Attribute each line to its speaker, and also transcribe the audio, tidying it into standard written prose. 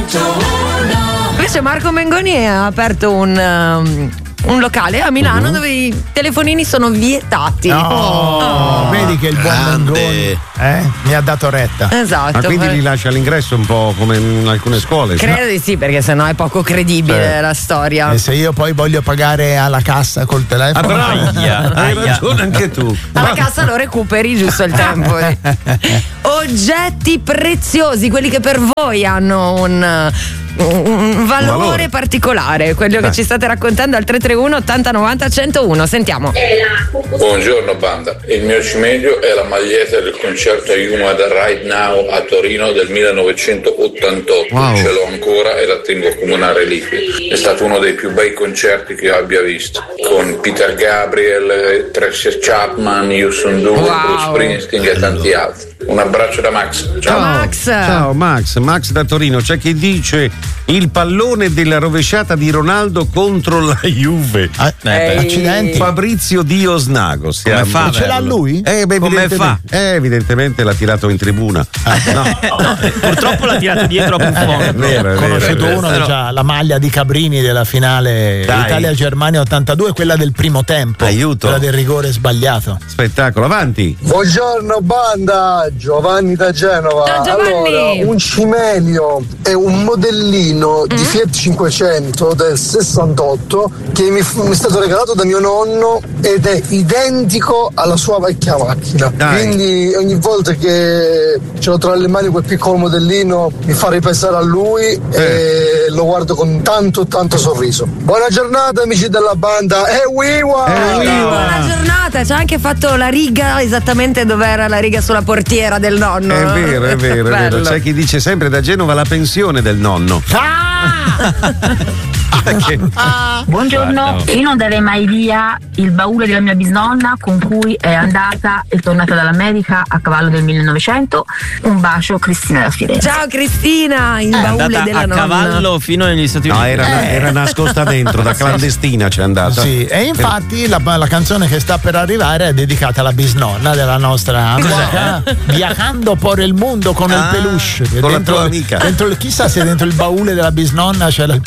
Speaker 1: Invece Marco Mengoni ha aperto un locale a Milano dove i telefonini sono vietati.
Speaker 2: Vedi che il buon Mengoni mi ha dato retta.
Speaker 1: Esatto.
Speaker 3: Ma quindi li lascia all'ingresso un po' come in alcune scuole?
Speaker 1: Credo di sì, perché sennò è poco credibile la storia.
Speaker 2: E se io poi voglio pagare alla cassa col telefono?
Speaker 3: Hai ragione anche tu.
Speaker 1: Alla cassa lo recuperi giusto il tempo. Oggetti preziosi, quelli che per voi hanno un valore particolare, quello che ci state raccontando al 331 80 90 101. Sentiamo.
Speaker 4: Buongiorno banda, il mio cimelio è la maglietta del concerto Yuma da Right Now a Torino del 1988. Ce l'ho ancora e la tengo come una reliquia. È stato uno dei più bei concerti che io abbia visto, con Peter Gabriel, Tracy Chapman, Houston Doo, Bruce Springsteen e tanti altri. Un abbraccio da Max.
Speaker 1: Ciao Max.
Speaker 3: Ciao Max da Torino. C'è chi dice il pallone della rovesciata di Ronaldo contro la Juve.
Speaker 2: Accidenti.
Speaker 3: Fabrizio Diosnago.
Speaker 2: Come fa? Ce l'ha lui?
Speaker 3: Come fa? Evidentemente l'ha tirato in tribuna.
Speaker 5: Purtroppo l'ha tirato dietro a Buffon.
Speaker 3: Ho
Speaker 2: conosciuto uno che ha la maglia di Cabrini della finale Italia-Germania 82, quella del primo tempo.
Speaker 3: Aiuto.
Speaker 2: Quella del rigore sbagliato.
Speaker 3: Spettacolo, avanti.
Speaker 6: Buongiorno banda, Giovanni da Genova.
Speaker 1: Ciao, Giovanni.
Speaker 6: Allora, un cimelio è un modellino di Fiat 500 del 68 che mi è stato regalato da mio nonno ed è identico alla sua vecchia macchina. Quindi ogni volta che ce l'ho tra le mani quel piccolo modellino mi fa ripensare a lui e lo guardo con tanto sorriso. Buona giornata amici della banda e
Speaker 1: buona giornata. Ci ha anche fatto la riga esattamente dove era la riga sulla portiera del nonno.
Speaker 3: È vero. C'è chi dice sempre da Genova la pensione del nonno.
Speaker 7: Buongiorno, io non darei mai via il baule della mia bisnonna con cui è andata e tornata dall'America a cavallo del 1900. Un bacio, Cristina da Firenze.
Speaker 1: Ciao Cristina, il baule della nonna.
Speaker 5: A cavallo fino negli Stati Uniti.
Speaker 3: No, era nascosta dentro, da clandestina c'è andata.
Speaker 2: Sì, e infatti la canzone che sta per arrivare è dedicata alla bisnonna della nostra amica, Viajando por el mundo con il peluche.
Speaker 3: Con la tua amica.
Speaker 2: Chissà se dentro il baule della bisnonna c'era il